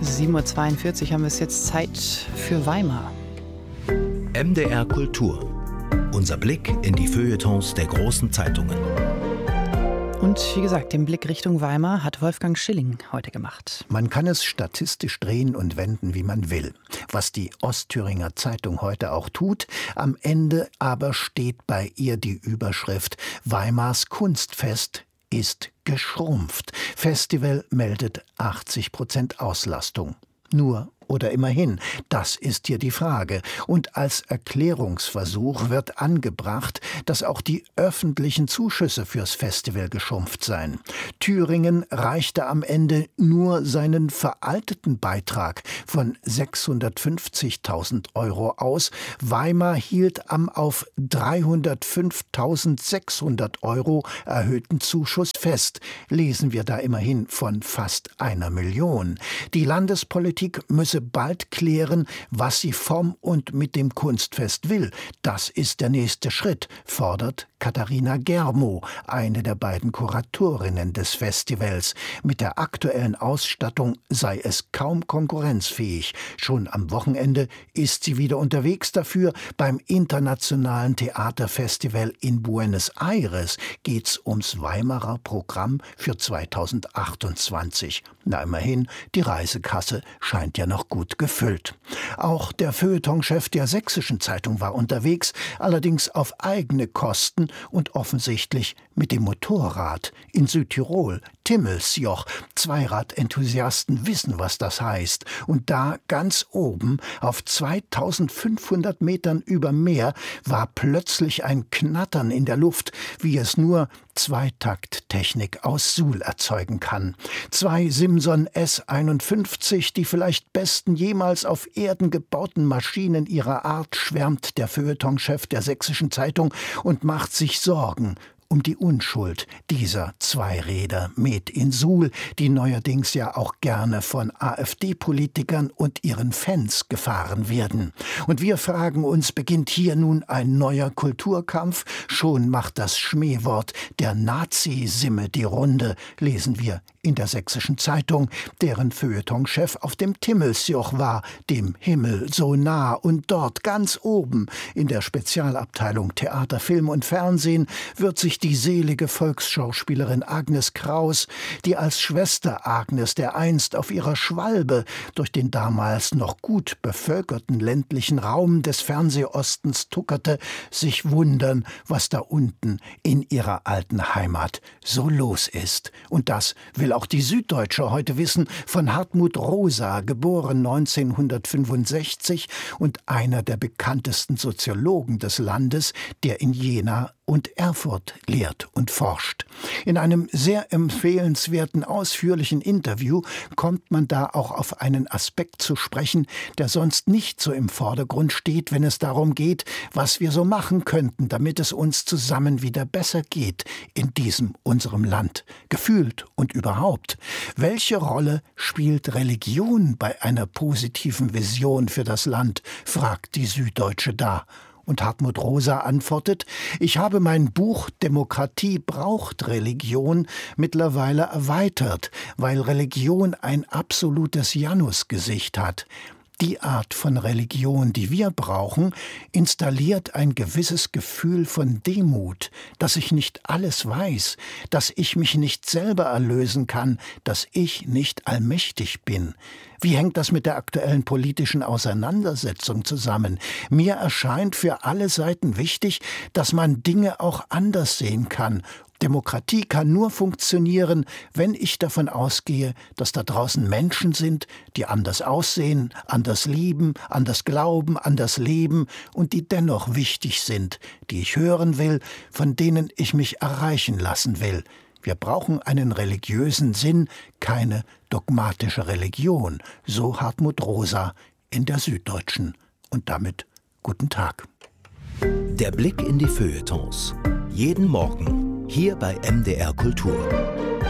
7:42 Uhr haben wir es jetzt Zeit für Weimar. MDR Kultur. Unser Blick in die Feuilletons der großen Zeitungen. Und wie gesagt, den Blick Richtung Weimar hat Wolfgang Schilling heute gemacht. Man kann es statistisch drehen und wenden, wie man will. Was die Ostthüringer Zeitung heute auch tut, am Ende aber steht bei ihr die Überschrift: Weimars Kunstfest ist geschrumpft. Festival meldet 80% Auslastung. Nur oder immerhin, das ist hier die Frage. Und als Erklärungsversuch wird angebracht, dass auch die öffentlichen Zuschüsse fürs Festival geschrumpft seien. Thüringen reichte am Ende nur seinen veralteten Beitrag von 650.000 € aus. Weimar hielt am auf 305.600 € erhöhten Zuschuss fest. Lesen wir da immerhin von fast 1 Million. Die Landespolitik müsse bald klären, was sie vom und mit dem Kunstfest will. Das ist der nächste Schritt, fordert Katharina Germo, eine der beiden Kuratorinnen des Festivals. Mit der aktuellen Ausstattung sei es kaum konkurrenzfähig. Schon am Wochenende ist sie wieder unterwegs dafür. Beim Internationalen Theaterfestival in Buenos Aires geht's ums Weimarer Programm für 2028. Na immerhin, die Reisekasse scheint ja noch gut gefüllt. Auch der Feuilletonchef der Sächsischen Zeitung war unterwegs, allerdings auf eigene Kosten und offensichtlich mit dem Motorrad. In Südtirol, Timmelsjoch. Zweiradenthusiasten wissen, was das heißt. Und da ganz oben, auf 2500 Metern über Meer, war plötzlich ein Knattern in der Luft, wie es nur Zweitakttechnik aus Suhl erzeugen kann. 2 Simson S51, die vielleicht besten jemals auf Erden gebauten Maschinen ihrer Art, schwärmt der Feuilletonchef der Sächsischen Zeitung und macht sich Sorgen um die Unschuld dieser Zweiräder Made in Suhl, die neuerdings ja auch gerne von AfD-Politikern und ihren Fans gefahren werden. Und wir fragen uns, beginnt hier nun ein neuer Kulturkampf? Schon macht das Schmähwort der Nazi-Simme die Runde, lesen wir in der Sächsischen Zeitung, deren Feuilletonchef auf dem Timmelsjoch war, dem Himmel so nah, und dort ganz oben in der Spezialabteilung Theater, Film und Fernsehen wird sich die selige Volksschauspielerin Agnes Kraus, die als Schwester Agnes dereinst auf ihrer Schwalbe durch den damals noch gut bevölkerten ländlichen Raum des Fernsehostens tuckerte, sich wundern, was da unten in ihrer alten Heimat so los ist. Und das will auch die Süddeutsche heute wissen, von Hartmut Rosa, geboren 1965 und einer der bekanntesten Soziologen des Landes, der in Jena und Erfurt lehrt und forscht. In einem sehr empfehlenswerten, ausführlichen Interview kommt man da auch auf einen Aspekt zu sprechen, der sonst nicht so im Vordergrund steht, wenn es darum geht, was wir so machen könnten, damit es uns zusammen wieder besser geht in diesem unserem Land, gefühlt und überhaupt. Welche Rolle spielt Religion bei einer positiven Vision für das Land, fragt die Süddeutsche da. Und Hartmut Rosa antwortet: Ich habe mein Buch »Demokratie braucht Religion« mittlerweile erweitert, weil Religion ein absolutes Janusgesicht hat. Die Art von Religion, die wir brauchen, installiert ein gewisses Gefühl von Demut, dass ich nicht alles weiß, dass ich mich nicht selber erlösen kann, dass ich nicht allmächtig bin. Wie hängt das mit der aktuellen politischen Auseinandersetzung zusammen? Mir erscheint für alle Seiten wichtig, dass man Dinge auch anders sehen kann. Demokratie kann nur funktionieren, wenn ich davon ausgehe, dass da draußen Menschen sind, die anders aussehen, anders lieben, anders glauben, anders leben und die dennoch wichtig sind, die ich hören will, von denen ich mich erreichen lassen will. Wir brauchen einen religiösen Sinn, keine dogmatische Religion, so Hartmut Rosa in der Süddeutschen. Und damit guten Tag. Der Blick in die Feuilletons. Jeden Morgen hier bei MDR Kultur.